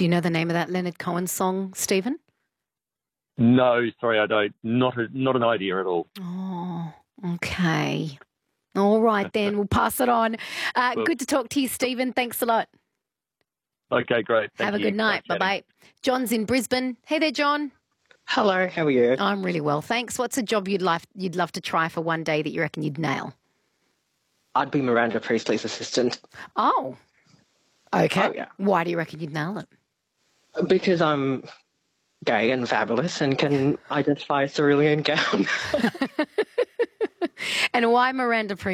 Do you know the name of that Leonard Cohen song, Stephen? No, sorry, I don't. Not an idea at all. Oh, okay. All right, then. We'll pass it on. Good to talk to you, Stephen. Thanks a lot. Okay, great. Have a good night. Bye-bye. John's in Brisbane. Hey there, John. Hello, how are you? I'm really well, thanks. What's a job you'd love to try for one day that you reckon you'd nail? I'd be Miranda Priestley's assistant. Oh, okay. Oh, yeah. Why do you reckon you'd nail it? Because I'm gay and fabulous and can identify a cerulean gown. And why Miranda Priestley?